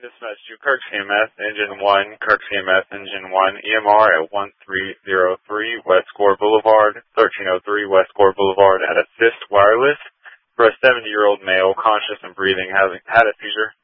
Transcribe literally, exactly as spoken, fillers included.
Dispatch to Kirk C M S, Engine one, Kirk C M S, Engine one, E M R at one three zero three West Gore Boulevard, thirteen oh three West Gore Boulevard at Assist Wireless for a seventy-year-old male, conscious and breathing, having had a seizure.